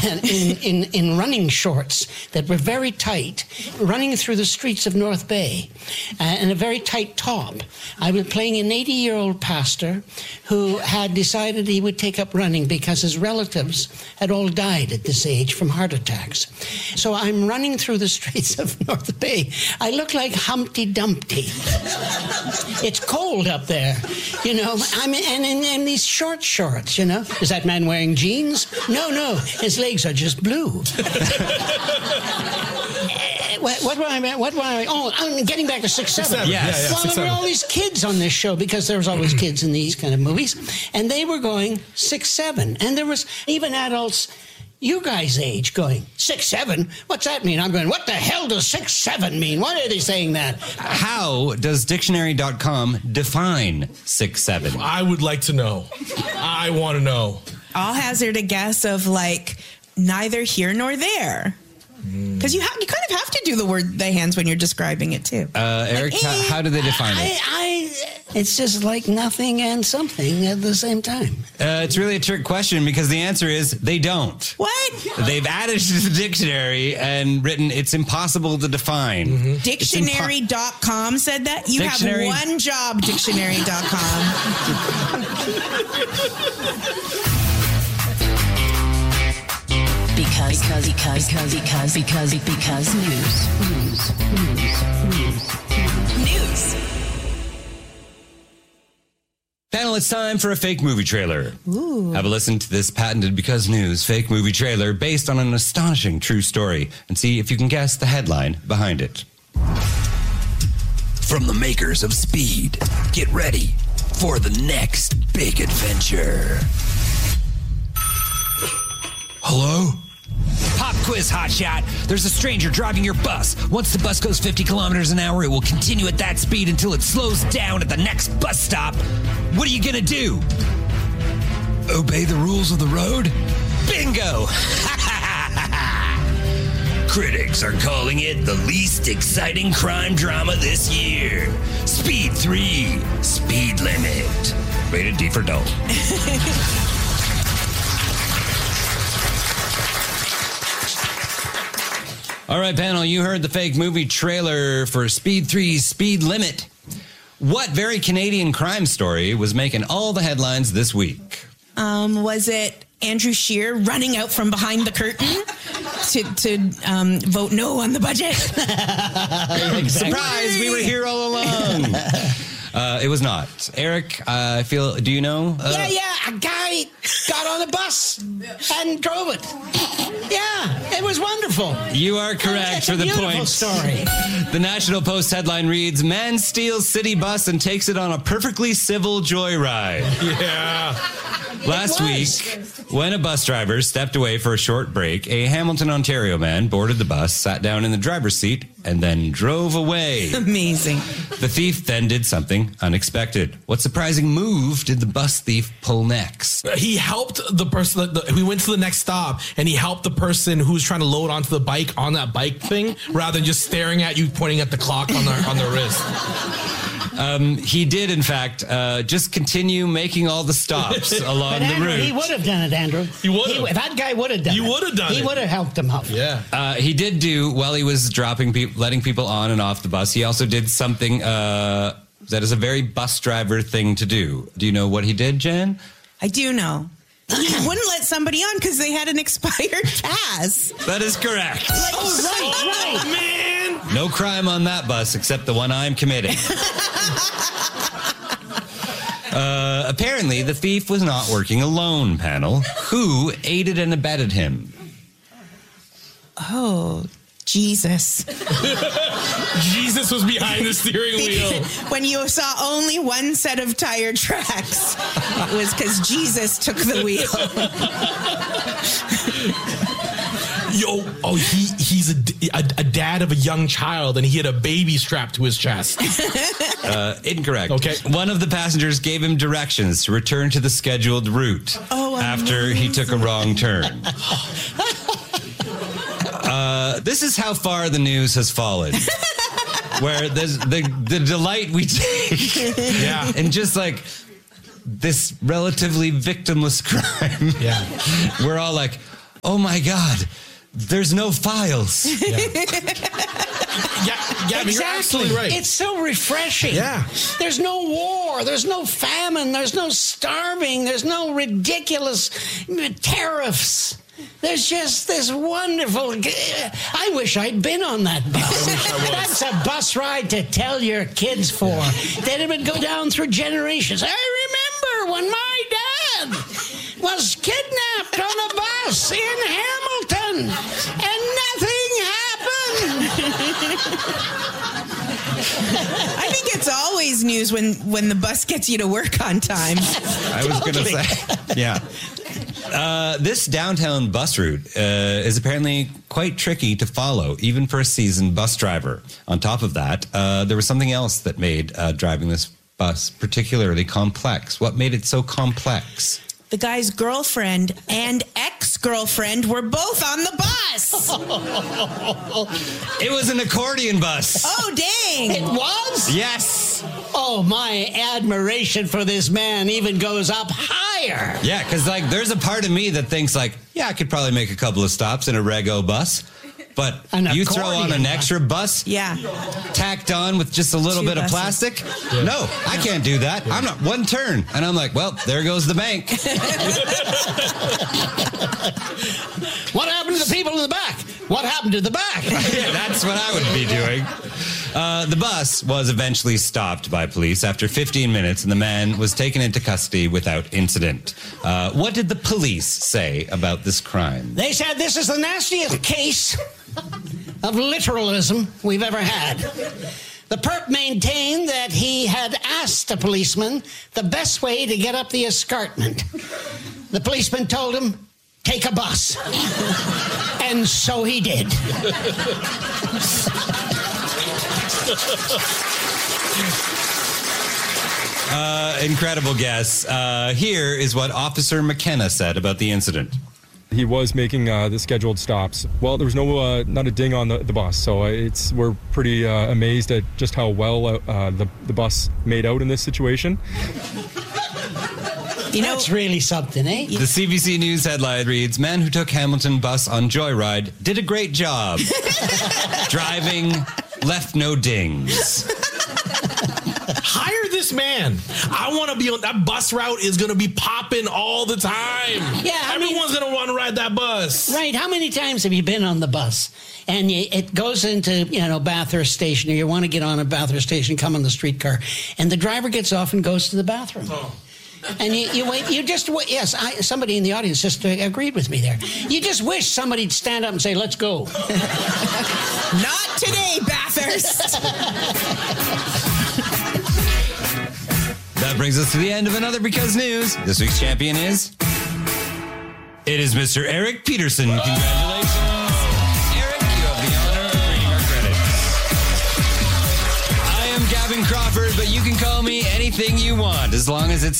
in running shorts that were very tight, running through the streets of North Bay, and a very tight top. I was playing an 80-year-old pastor who had decided he would take up running because his relatives had all died at this age from heart attacks. So I'm running through the streets of North Bay. I look like Humpty Dumpty. It's cold up there, you know. I'm in these short shorts, you know. Is that man wearing jeans? No, his legs are just blue. What were I? Oh, I'm getting back to 6'7". Yes. Well, there were all these kids on this show because there was always kids in these kind of movies, and they were going 6'7", and there was even adults you guys' age going 6'7". What's that mean? I'm going, what the hell does 6'7" mean? Why are they saying that? How does dictionary.com define 6'7"? I would like to know. I want to know. I'll hazard a guess of like neither here nor there. Because you kind of have to do the hands when you're describing it too. Eric, how do they define it? It's just like nothing and something at the same time. It's really a trick question because the answer is they don't. What? They've added to the dictionary and written it's impossible to define. Mm-hmm. Dictionary.com said that? You have one job, dictionary.com. Because news. Panel, it's time for a fake movie trailer. Ooh. Have a listen to this patented Because News fake movie trailer based on an astonishing true story and see if you can guess the headline behind it. From the makers of Speed, get ready for the next big adventure. Hello? Pop quiz, hotshot. There's a stranger driving your bus. Once the bus goes 50 kilometers an hour, it will continue at that speed until it slows down at the next bus stop. What are you gonna do? Obey the rules of the road? Bingo! Critics are calling it the least exciting crime drama this year. Speed 3, Speed Limit. Rated D for dull. All right, panel, you heard the fake movie trailer for Speed 3 Speed Limit. What very Canadian crime story was making all the headlines this week? Was it Andrew Scheer running out from behind the curtain to vote no on the budget? Surprise, we were here all along. It was not. Eric, do you know? Yeah, a guy got on the bus and drove it. Yeah, it was wonderful. You are correct for the point. Story. The National Post headline reads, "Man steals city bus and takes it on a perfectly civil joyride." Yeah. Last week, when a bus driver stepped away for a short break, a Hamilton, Ontario man boarded the bus, sat down in the driver's seat, and then drove away. Amazing. The thief then did something unexpected. What surprising move did the bus thief pull next? He helped the person. We went to the next stop, and he helped the person who was trying to load onto the bike on that bike thing, rather than just staring at you, pointing at the clock on their wrist. He did, in fact, just continue making all the stops along the route. He would have done it, Andrew. He would have. That guy would have done it. He would have done it. He would have helped him out. Yeah. He did do, while he was letting people on and off the bus, he also did something that is a very bus driver thing to do. Do you know what he did, Jen? I do know. He wouldn't let somebody on because they had an expired pass. That is correct. Right. Man. No crime on that bus except the one I'm committing. Apparently, the thief was not working alone, panel. Who aided and abetted him? Oh, Jesus. Jesus was behind the steering wheel. When you saw only one set of tire tracks, it was because Jesus took the wheel. He's a dad of a young child, and he had a baby strapped to his chest. Incorrect. Okay. One of the passengers gave him directions to return to the scheduled route after he took a wrong turn. This is how far the news has fallen. Where there's the delight we take in just like this relatively victimless crime. Yeah. We're all like, oh my God, there's no files. Yeah, you're absolutely right. It's so refreshing. Yeah. There's no war. There's no famine. There's no starving. There's no ridiculous tariffs. There's just this wonderful... I wish I'd been on that bus. That's a bus ride to tell your kids for. That it would go down through generations. I remember when my dad was kidnapped on a bus in Hamilton and nothing happened. I think it's always news when the bus gets you to work on time. I was going to say, yeah. This downtown bus route is apparently quite tricky to follow, even for a seasoned bus driver. On top of that, there was something else that made driving this bus particularly complex. What made it so complex? The guy's girlfriend and ex-girlfriend were both on the bus. It was an accordion bus. Oh, dang. It was? Yes. Oh, my admiration for this man even goes up higher. Yeah, because like there's a part of me that thinks like, yeah, I could probably make a couple of stops in a Rego bus. But you throw on an extra bus, yeah, tacked on with just a little bit of plastic. Yeah. No, I can't do that. I'm not one turn. And I'm like, well, there goes the bank. What happened to the people in the back? What happened to the back? Yeah, that's what I would be doing. The bus was eventually stopped by police after 15 minutes, and the man was taken into custody without incident. What did the police say about this crime? They said this is the nastiest case of literalism we've ever had. The perp maintained that he had asked the policeman the best way to get up the escarpment. The policeman told him, take a bus. And so he did. Incredible guess. Here is what Officer McKenna said about the incident. He was making the scheduled stops. Well, there was not a ding on the bus, so we're pretty amazed at just how well the bus made out in this situation. You know, that's really something, eh? The CBC News headline reads, man who took Hamilton bus on joyride did a great job. Driving, left no dings. Hire this man. I want to be on that bus route. Is going to be popping all the time. Yeah, everyone's going to want to ride that bus. Right. How many times have you been on the bus and it goes into Bathurst Station, or you want to get on a Bathurst Station, come on the streetcar, and the driver gets off and goes to the bathroom. Oh. And you wait. You just wait. Yes, somebody in the audience just agreed with me there. You just wish somebody'd stand up and say, "Let's go." Not today, Bathurst. That brings us to the end of another Because News. This week's champion is... It is Mr. Eric Peterson. Congratulations. Eric, you have the honor of reading our credits. I am Gavin Crawford, but you can call me anything you want, as long as it's